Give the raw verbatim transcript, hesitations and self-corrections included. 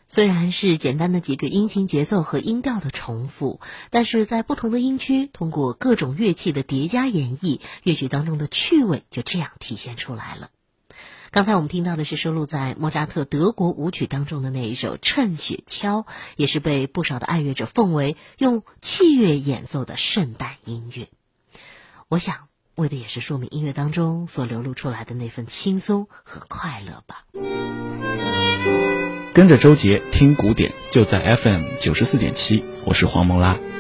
虽然是简单的几个音型节奏和音调的重复，但是在不同的音区，通过各种乐器的叠加演绎，乐曲当中的趣味就这样体现出来了。刚才我们听到的是收录在莫扎特德国舞曲当中的那一首《趁雪橇》，也是被不少的爱乐者奉为用器乐演奏的圣诞音乐。我想为的也是说明音乐当中所流露出来的那份轻松和快乐吧。 跟着周杰听古典，就在 F M 九十四点七，我是黄蒙拉。